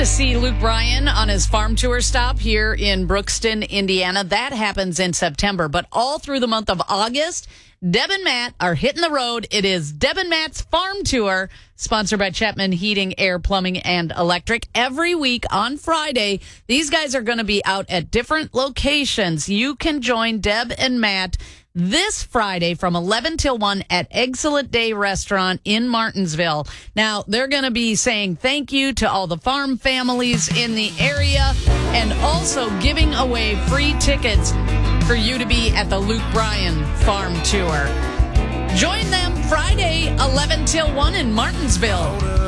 to see Luke Bryan on his farm tour stop here in Brookston, Indiana. That happens in September, but all through the month of August, Deb and Matt are hitting the road. It is Deb and Matt's Farm Tour, sponsored by Chapman Heating, Air, Plumbing, and Electric. Every week on Friday, these guys are going to be out at different locations. You can join Deb and Matt this Friday from 11 till 1 at Excellent Day Restaurant in Martinsville. Now, they're going to be saying thank you to all the farm families in the area and also giving away free tickets for you to be at the Luke Bryan Farm Tour. Join them Friday, 11 till 1 in Martinsville.